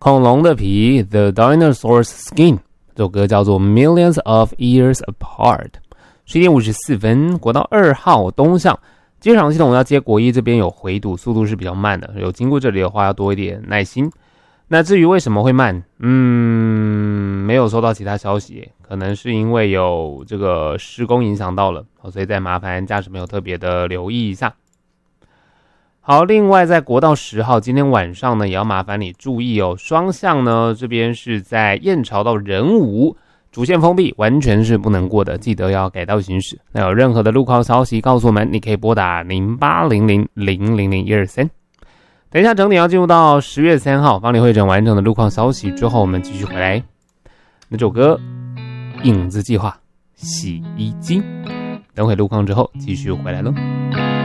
恐龙的皮 The Dinosaur's Skin， 这首歌叫做 Millions of Years Apart。 11点54分，国道2号东向机场系统要接国一，这边有回堵，速度是比较慢的，有经过这里的话要多一点耐心。那至于为什么会慢，没有收到其他消息，可能是因为有这个施工影响到了，所以再麻烦驾驶朋友特别的留意一下。好，另外在国道10号，今天晚上呢也要麻烦你注意哦，双向呢这边是在燕巢到仁武，主线封闭，完全是不能过的，记得要改道行驶。那有任何的路况消息告诉我们，你可以拨打0800000123。等一下整点要进入到10月3号方理会诊完整的路况消息之后，我们继续回来。那首歌影子计划洗衣机，等会路况之后继续回来咯。